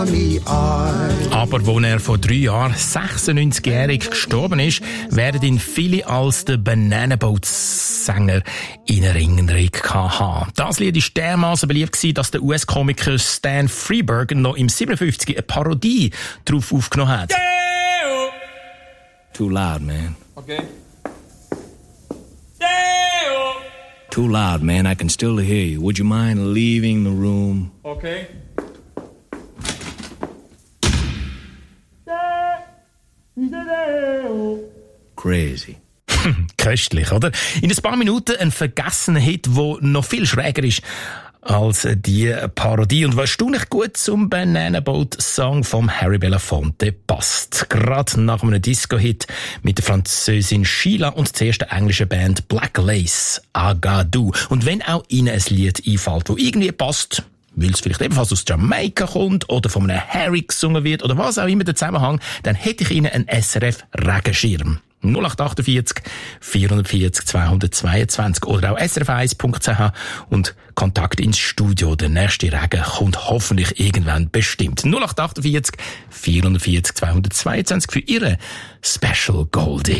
Aber wo er vor 3 Jahren 96-jährig gestorben ist, werden ihn viele als den Banana Boat-Sänger in Erinnerung haben. Das Lied war dermassen beliebt, dass der US-Komiker Stan Freberg noch im 57 eine Parodie darauf aufgenommen hat. Too loud, man. Okay. Too loud, man. I can still hear you. Would you mind leaving the room? Okay. Crazy. Köstlich, oder? In ein paar Minuten ein vergessener Hit, der noch viel schräger ist als die Parodie und was erstaunlich gut zum Banana Boat Song vom Harry Belafonte passt. Gerade nach einem Disco-Hit mit der Französin Sheila und der ersten englischen Band Black Lace, Agadou. Und wenn auch Ihnen ein Lied einfällt, das irgendwie passt, weil es vielleicht ebenfalls aus Jamaika kommt oder von einem Harry gesungen wird oder was auch immer der Zusammenhang, dann hätte ich Ihnen einen SRF-Regenschirm. 0848 440 222 oder auch srf1.ch und Kontakt ins Studio. Der nächste Regen kommt hoffentlich irgendwann bestimmt. 0848 440 222 für Ihre Special Goldie.